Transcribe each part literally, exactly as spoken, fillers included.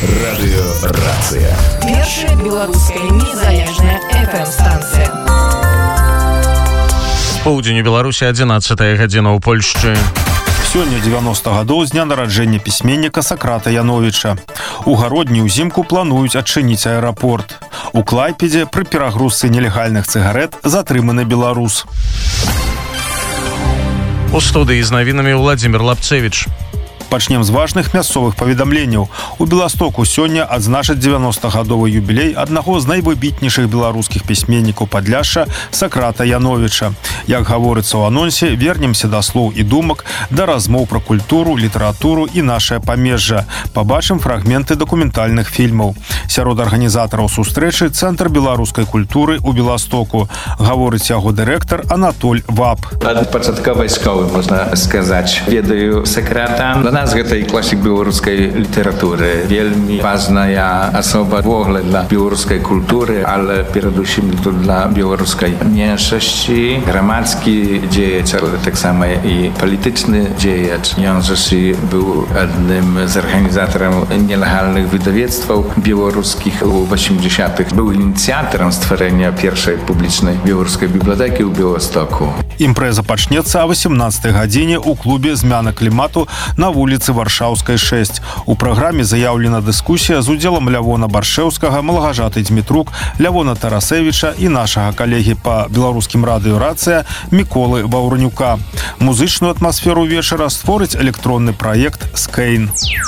Радыёрацыя. Першая беларуская незалежная эф эм-станцыя. В поўдзень у Беларусі адзінаццатая гадзіна ў Польшчы. Сёння дзевяноста гадоў з дня нараджэння пісьменніка Сократа Яновіча. У гародні ўзімку плануюць адчыніць аэрапорт. У Клайпедзе пры перагрузцы нелегальных цыгарэт затрыманы беларус. У студыі з навінамі Владзімир Лапцевіч. Пачнем з важных мясцовых паведамленняў. У Беластоку сёння адзначаць дзевяностагадовы юбілей аднаго з найвыбітнейшых беларускіх пісьменнікаў Падляшша Сократа Яновіча. Як гаворыцца ў анонсе, вернемся да слоў і думак, да размоў пра культуру, літаратуру і нашае памежжа. Пабачым фрагменты дакументальных фільмаў. Сярод арганізатараў сустрэчы Цэнтр беларускай культуры ў Беластоку. Гаворыць яго дырэктар Анатоль Вап. Ад пачатковай школы, можна сказаць, ведаю Сократа. Dla nas гэта і класік беларускай літаратуры. Вельмі важная асоба вогуле для беларускай культуры, але перадусім для беларускай меншасці. Грамадскі дзеяч, але таксама і палітычны дзеяч. Ён жа быў адным з арганізатараў нелегальных выдавецтваў беларускіх у восьмідзесятых. Быў ініцыятарам стварэння першай публічнай беларускай бібліятэкі ў Беластоку. Імпрэза пачнецца о восемнадцатай гадзіне ў клубе «Змяна клімату» на вуліцы Варшаўскай шэсць. У праграме заяўлена дыскусія з удзелам Лявона Баршэўскага, малагажаты Дзмітрук, Лявона Тарасевіча і нашага калегі па беларускім радыё «Рацыя» Міколы Ваўранюка. Музычную атмасферу вечара створыць электронны праект «Скейн».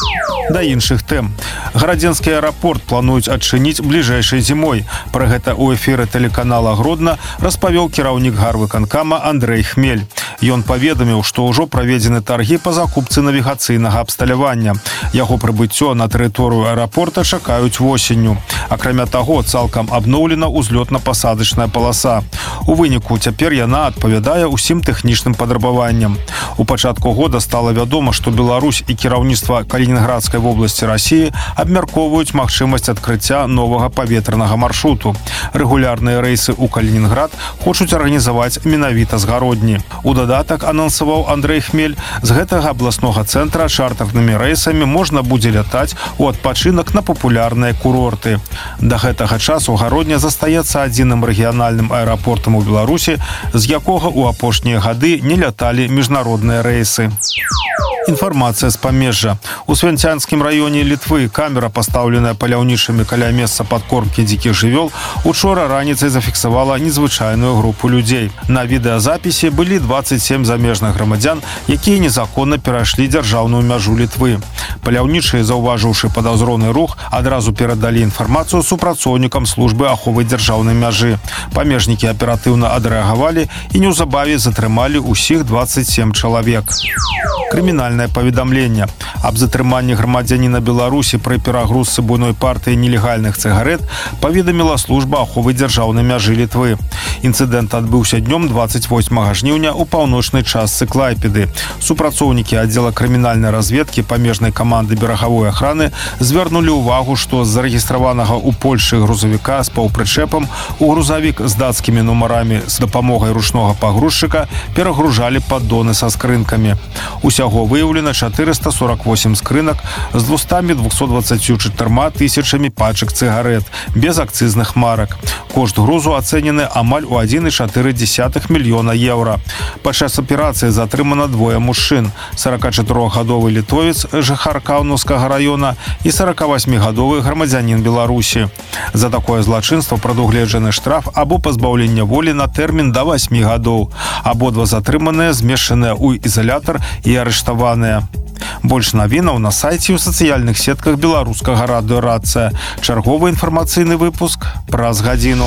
Да іншых тэм. Гарадзенскі аэрапорт плануюць адчыніць бліжэйшай зімой. Пра гэта ў эфіры тэлеканала «Гродна» распавёў кіраўнік гарвыканкама Андрэй Хмель. Ён паведаміў, што ўжо праведзены таргі па закупцы навігацыйнага абсталявання. Яго прыбыццё на тэрыторыю аэрапорта чакаюць восенню. Акрамя таго, цалкам абноўлена ўзлётна-пасадачная паласа. У выніку цяпер яна адпавядае ўсім тэхнічным патрабаванням. У пачатку года стала вядома, што Беларусь і кіраўніцтва Калінінградскай вобласці Расіі абмяркоўваюць магчымасць адкрыцця новага паветранага маршруту. Рэгулярныя рэйсы ў Калінінград хочуць арганізаваць менавіта з гародні. У дадатак, анансаваў Андрэй Хмель, з гэтага абласнога цэнтра чартарнымі рэйсамі можна будзе лятаць у адпачынак на папулярныя курорты. Да гэтага часу Гародня застаецца адзіным рэгіянальным аэрапортам у Беларусі, з якога ў апошнія гады не ляталі міжнародныя рэйсы. Інфармацыя з памежжа. У Свянцянскім раёне Літвы камера, пастаўленая паляўнічымі каля месца падкормкі дзікіх жывёл, учора раніцай зафіксавала незвычайную групу людзей. На відэазапісе былі дваццаць сем замежных грамадзян, якія незаконна перайшлі дзяржаўную мяжу Літвы. Паляўнічыя, заўважыўшы падазроны рух, адразу перадалі інфармацыю супрацоўнікам службы аховы дзяржаўнай мяжы. Памежнікі аператыўна адрэагавалі і неўзабаве затрымалі ўсіх дваццаць сем чалавек. Крымінальнае паведамленне. Аб затрыманні грамадзяніна Беларусі пры перагрузцы буйной партыі нелегальных цыгарэт паведаміла служба аховы дзяржаўнай мяжы Літвы. Інцыдэнт адбыўся днём дваццаць восьмага жніўня ў паўночнай частцы Клайпеды. Супрацоўнікі аддзела крымінальнай разведкі памежнай каманды берагавой ахраны звярнулі ўвагу, што з зарэгістраванага ў Польшы грузавіка з паўпрычэпам у грузавік з дацкімі нумарамі з дапамогай ручнога пагрузчыка перагружалі паддоны са скрынкамі. Усяго выяўлена чатырыста сорак восем скрынак з двумя двухсот дваццатью чатырма тысячамі пачак цыгарэт, без акцызных марак. Кошт грузу ацэнены амаль у адзін і чатыры дзесятых мільёна еўра. Падчас аперацыі затрымана двое мужчын: саракачатырохгадовы літовец, жыхар Каўнаўскага раёна, і саракавасьмігадовы грамадзянін Беларусі. За такое злачынства прадугледжаны штраф або пазбаўлення волі на тэрмін да васьмі гадоў. Абодва затрыманыя змешчаныя ў ізалятар і арыштаваныя. Больш навінаў на сайце і ў сацыяльных сетках беларускага радыё «Рацыя». Чарговы інфармацыйны выпуск праз гадзіну.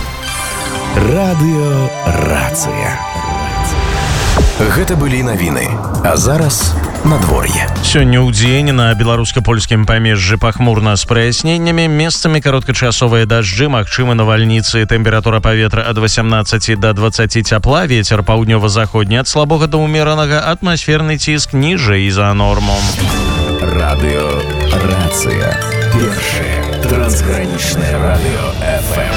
Радыёрацыя. Гэта былі навіны. А зараз надвор'е. Сёння ў дзень на беларуска-польскім памежжы пахмурна з праясненнямі, месцамі кароткачасовыя дажджы, магчымы навальніцы, тэмпература паветра ад васямнаццаці да дваццаці цяпла, вецер паўднёва-заходні ад слабога да ўмеранага, атмасферны ціск ніжэй за норму. Радыёрацыя. Першае трансгранічнае радыё эф эм.